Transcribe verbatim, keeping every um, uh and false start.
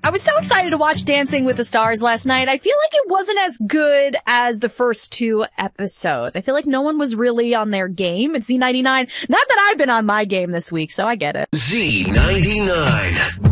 I was so excited to watch Dancing with the Stars last night. I feel like it wasn't as good as the first two episodes. I feel like no one was really on their game. It's Z ninety-nine. Not that I've been on my game this week, so I get it. Z ninety-nine.